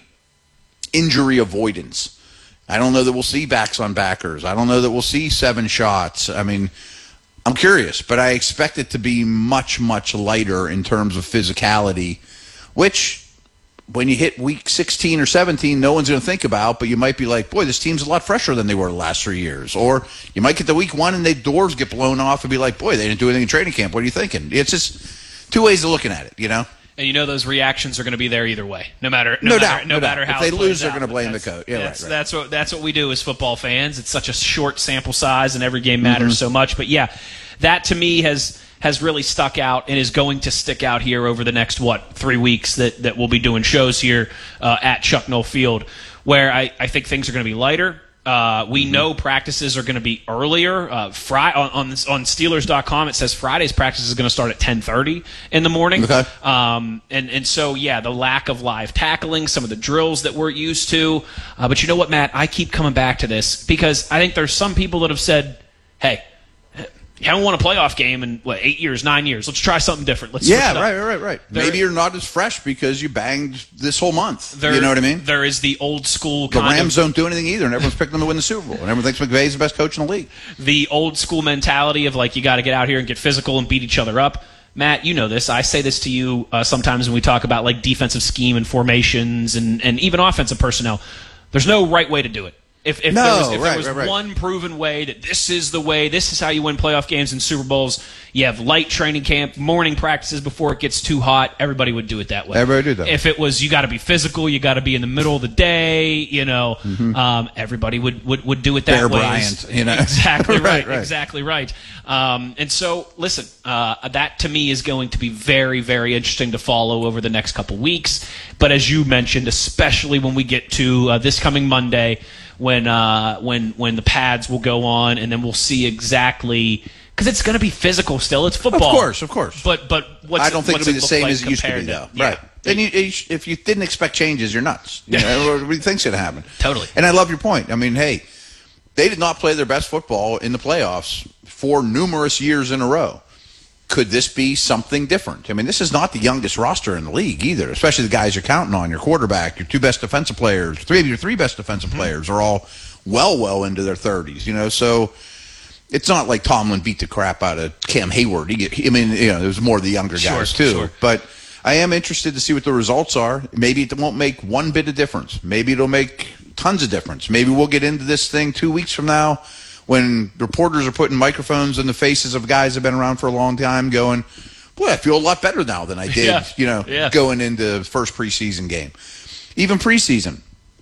injury avoidance. I don't know that we'll see backs on backers. I don't know that we'll see seven shots. I mean, I'm curious, but I expect it to be much, much lighter in terms of physicality, which when you hit week sixteen or seventeen, no one's going to think about, but you might be like, boy, this team's a lot fresher than they were the last three years. Or you might get to week one and the doors get blown off and be like, boy, they didn't do anything in training camp. What are you thinking? It's just two ways of looking at it, you know? And you know those reactions are going to be there either way, no matter No no, matter, doubt, no, no matter doubt. how If they it plays lose, they're out. gonna blame That's- the coach. Yeah, right, that's, right. that's what that's what we do as football fans. It's such a short sample size, and every game matters Mhm. so much. But yeah, that to me has has really stuck out and is going to stick out here over the next what three weeks that that we'll be doing shows here uh, at Chuck Noll Field, where I, I think things are going to be lighter. Uh, we Mm-hmm. know practices are going to be earlier. Uh, Fri- on on, this, on Steelers dot com, it says Friday's practice is going to start at ten thirty in the morning. Okay. Um, and, and so, yeah, the lack of live tackling, some of the drills that we're used to. Uh, but you know what, Matt? I keep coming back to this because I think there's some people that have said, hey, you haven't won a playoff game in, what, eight years, nine years. Let's try something different. Let's switch Yeah, it up. right, right, right. There- Maybe you're not as fresh because you banged this whole month. There- you know what I mean? There is the old school The kind Rams of, don't do anything either, and everyone's picking them to win the Super Bowl. And everyone thinks McVay's the best coach in the league. the old school mentality of like you got to get out here and get physical and beat each other up. Matt, you know this. I say this to you uh, sometimes when we talk about like defensive scheme and formations and, and even offensive personnel. There's no right way to do it. If, if No, there was, if right, there was right, right. one proven way that this is the way, this is how you win playoff games and Super Bowls, you have light training camp, morning practices before it gets too hot, everybody would do it that way. Everybody would do that. If it was you got to be physical, you got to be in the middle of the day, you know, Mhm. um, everybody would, would, would do it that Bear way. Bryant, you know. Exactly right, Right, right. exactly right. Um, and so, listen, uh, that to me is going to be very, very interesting to follow over the next couple weeks. But as you mentioned, especially when we get to uh, this coming Monday, when uh, when when the pads will go on, and then we'll see exactly because it's going to be physical still. It's football, Of course, of course. But but what's I don't it, think what's it'll be it the look same like as it used to be, compared though. yeah. Right. And you, if you didn't expect changes, you're nuts. You know, what do you think's going to happen? Totally. And I love your point. I mean, hey, they did not play their best football in the playoffs for numerous years in a row. Could this be something different? I mean, this is not the youngest roster in the league either, especially the guys you're counting on. Your quarterback, your two best defensive players, three of your three best defensive Mm-hmm. players are all well, well into their thirties, you know, so it's not like Tomlin beat the crap out of Cam Hayward. He, he- I mean, you know, there's more of the younger Sure, guys too. sure. But I am interested to see what the results are. Maybe it won't make one bit of difference. Maybe it'll make tons of difference. Maybe we'll get into this thing two weeks from now when reporters are putting microphones in the faces of guys that have been around for a long time going, boy, I feel a lot better now than I did, Yeah, you know, yeah. going into the first preseason game. Even preseason,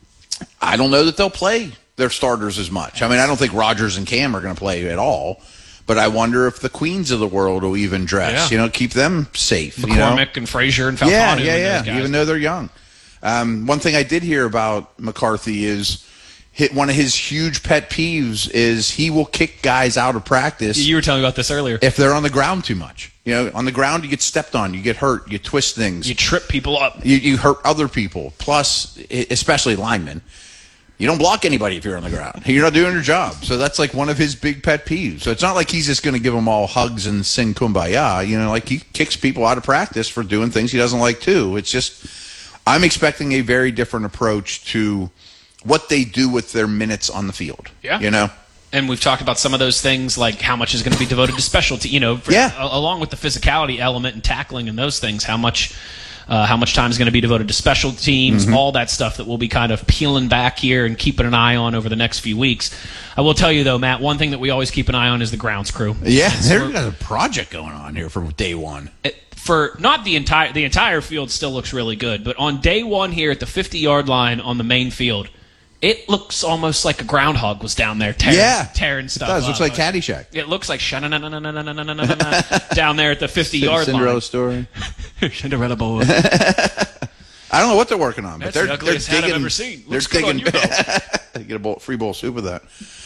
I don't know that they'll play their starters as much. I mean, I don't think Rodgers and Cam are going to play at all, but I wonder if the queens of the world will even dress, Yeah. you know, keep them safe. You know? McCormick and Frazier and Falcone. Yeah, and yeah, those yeah. guys. Even though they're young. Um, one thing I did hear about McCarthy is hit one of his huge pet peeves is he will kick guys out of practice You were telling me about this earlier. if they're on the ground too much. You know, on the ground you get stepped on, you get hurt, you twist things, You trip people up. you, you hurt other people. Plus, e- especially linemen, you don't block anybody if you're on the ground. You're not doing your job. So that's like one of his big pet peeves. So it's not like he's just going to give them all hugs and sing kumbaya. You know, like he kicks people out of practice for doing things he doesn't like too. It's just, I'm expecting a very different approach to what they do with their minutes on the field. Yeah. You know? And we've talked about some of those things, like how much is going to be devoted to specialty, you know, for, Yeah. a- along with the physicality element and tackling and those things, how much uh, how much time is going to be devoted to special teams, Mhm. all that stuff that we'll be kind of peeling back here and keeping an eye on over the next few weeks. I will tell you, though, Matt, one thing that we always keep an eye on is the grounds crew. Yeah. So There's we're- got a project going on here for day one. for not the entire the entire field still looks really good, but on day one here at the fifty-yard line on the main field, it looks almost like a groundhog was down there tearing, Yeah. tearing It stuff does. Looks up. like Caddyshack. It looks like sha-na-na-na-na-na-na-na-na-na down there at the fifty-yard line. Cinderella story. Cinderella boy. I don't know what they're working on, but That's they're the they're ugliest hat I've digging. ever seen. They're Looks good on digging. you, though. You get a bowl, free bowl of soup with that.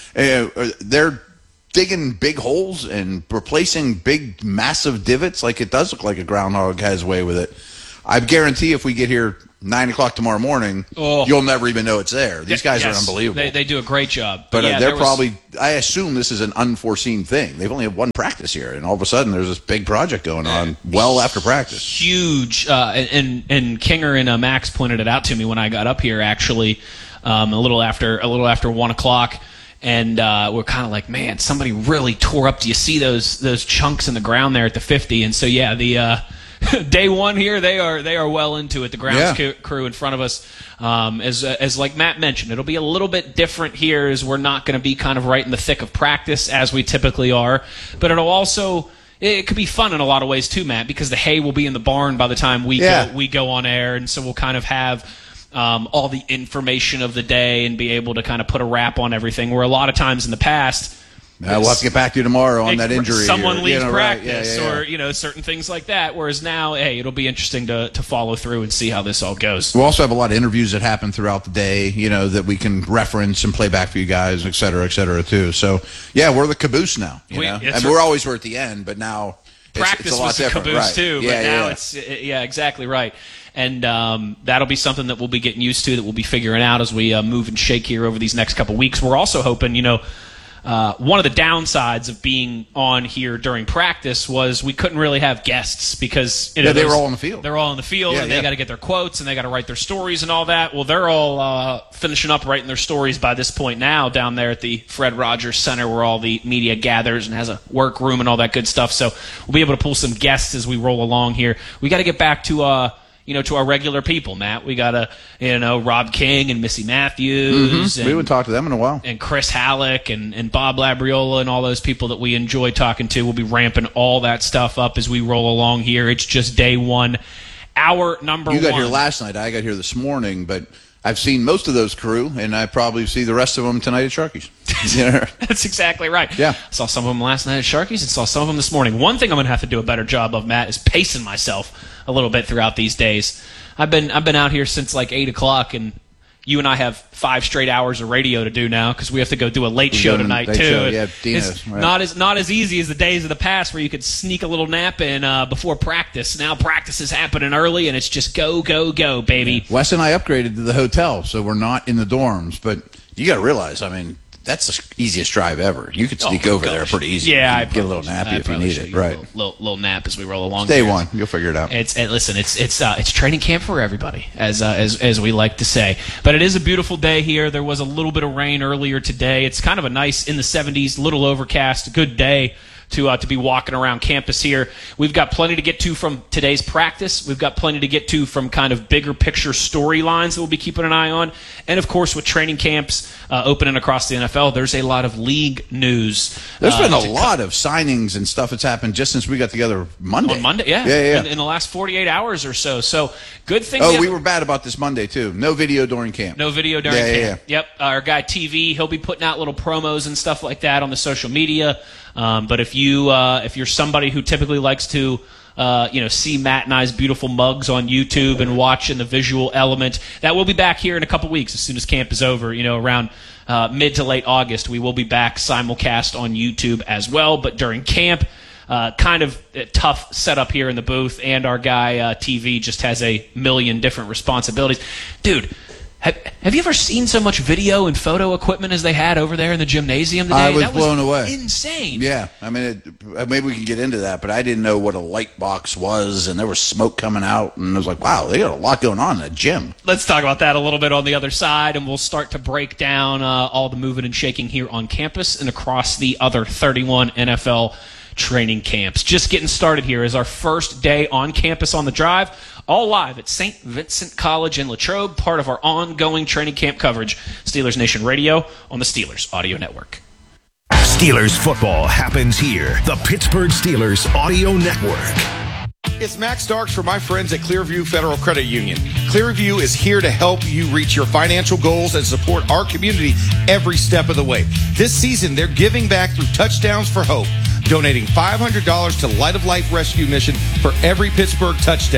Uh, they're digging big holes and replacing big, massive divots. Like, it does look like a groundhog has way with it. I guarantee if we get here nine o'clock tomorrow morning, oh. you'll never even know it's there. These guys yes. are unbelievable. They, they do a great job. But, but yeah, uh, they're was... probably, I assume this is an unforeseen thing. They've only had one practice here, and all of a sudden there's this big project going on well after practice. Huge. Uh, and, and Kinger and uh, Max pointed it out to me when I got up here, actually, um, a little after a little after one o'clock. And uh, we're kind of like, man, somebody really tore up. Do you see those those chunks in the ground there at the fifty? And so, yeah, the uh, day one here, they are they are well into it. The grounds Yeah. crew in front of us, um, as as like Matt mentioned, it'll be a little bit different here, as we're not going to be kind of right in the thick of practice as we typically are. But it'll also it could be fun in a lot of ways too, Matt, because the hay will be in the barn by the time we Yeah. go, we go on air, and so we'll kind of have. Um, all the information of the day and be able to kind of put a wrap on everything, where a lot of times in the past, Uh, we'll have to get back to you tomorrow on that injury. someone or, leaves you know, right, practice yeah, yeah, yeah. or you know certain things like that, whereas now, hey, it'll be interesting to, to follow through and see how this all goes. We'll also have a lot of interviews that happen throughout the day, you know, that we can reference and play back for you guys, et cetera, et cetera, too. So, yeah, we're the caboose now. You We- know? it's I mean, a- we're always we're at the end, but now it's, Practice it's a lot was the different. caboose right. too, yeah, but now yeah. it's yeah, exactly right. And um, that'll be something that we'll be getting used to, that we'll be figuring out as we uh, move and shake here over these next couple weeks. We're also hoping, you know, uh, one of the downsides of being on here during practice was we couldn't really have guests because you know, Yeah, they those- were all in the field. They're all in the field, Yeah, and they yeah. got to get their quotes, and they got to write their stories and all that. Well, they're all uh, finishing up writing their stories by this point now down there at the Fred Rogers Center, where all the media gathers and has a workroom and all that good stuff. So we'll be able to pull some guests as we roll along here. We got to get back to uh, you know, to our regular people, Matt. We got to, you know, Rob King and Missy Matthews. Mhm. And, We haven't talked to them in a while. And Chris Halleck and, and Bob Labriola and all those people that we enjoy talking to. We'll be ramping all that stuff up as we roll along here. It's just day one. Hour number You got one. here last night. I got here this morning, but I've seen most of those crew, and I probably see the rest of them tonight at Sharky's. Yeah. That's exactly right. Yeah. I saw some of them last night at Sharky's and saw some of them this morning. One thing I'm going to have to do a better job of, Matt, is pacing myself a little bit throughout these days. I've been I've been out here since like eight o'clock, and you and I have five straight hours of radio to do now because we have to go do a late We're show doing tonight late too. show, And yeah, Dina's, it's right. not as not as easy as the days of the past where you could sneak a little nap in uh, before practice. Now practice is happening early, and it's just go go go, baby. Wes and I upgraded to the hotel, so we're not in the dorms. But you got to realize, I mean, that's the easiest drive ever. You could sneak Oh, over there gosh. pretty easy. Yeah, You I can get a little probably- nappy I if you probably need should it. get a Right. Little, little, little nap as we roll along. Day here. one, you'll figure it out. It's and listen, it's it's uh, it's training camp for everybody, as uh, as as we like to say. But it is a beautiful day here. There was a little bit of rain earlier today. It's kind of a nice in the seventies, little overcast, good day to uh, to be walking around campus here. We've got plenty to get to from today's practice. We've got plenty to get to from kind of bigger picture storylines that we'll be keeping an eye on. And of course, with training camps uh, opening across the N F L, there's a lot of league news. There's uh, been a to lot of signings and stuff that's happened just since we got together Monday. On Monday, yeah, Yeah, yeah. In, in the last forty-eight hours or so. So good thing. Oh, have- we were bad about this Monday, too. No video during camp. No video during Yeah, yeah, camp. Yep. Our guy T V, he'll be putting out little promos and stuff like that on the social media. Um, but if you uh, if you're somebody who typically likes to uh, you know see Matt and I's beautiful mugs on YouTube and watch in the visual element, that will be back here in a couple weeks as soon as camp is over. You know, around uh, mid to late August, we will be back simulcast on YouTube as well. But during camp. Uh, kind of a tough setup here in the booth, and our guy uh, T V just has a million different responsibilities. Dude, have, have you ever seen so much video and photo equipment as they had over there in the gymnasium today? I was that blown was away. Insane. Yeah, I mean, it, maybe we can get into that, but I didn't know what a light box was, and there was smoke coming out, and I was like, wow, they got a lot going on in that gym. Let's talk about that a little bit on the other side, and we'll start to break down uh, all the moving and shaking here on campus and across the other thirty-one N F L training camps. Just getting started here is our first day on campus on the drive, all live at Saint Vincent College in Latrobe, part of our ongoing training camp coverage. Steelers Nation Radio on the Steelers Audio Network. Steelers football happens here. The Pittsburgh Steelers Audio Network. It's Max Starks for my friends at Clearview Federal Credit Union. Clearview is here to help you reach your financial goals and support our community every step of the way. This season, they're giving back through Touchdowns for Hope, donating five hundred dollars to Light of Life Rescue Mission for every Pittsburgh touchdown.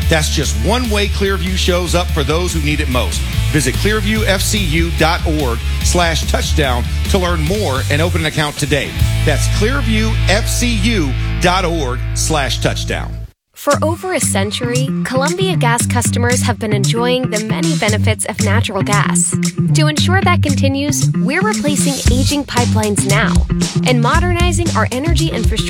That's just one way Clearview shows up for those who need it most. Visit clearviewfcu.org slash touchdown to learn more and open an account today. That's clearviewfcu.org slash touchdown. For over a century, Columbia Gas customers have been enjoying the many benefits of natural gas. To ensure that continues, we're replacing aging pipelines now and modernizing our energy infrastructure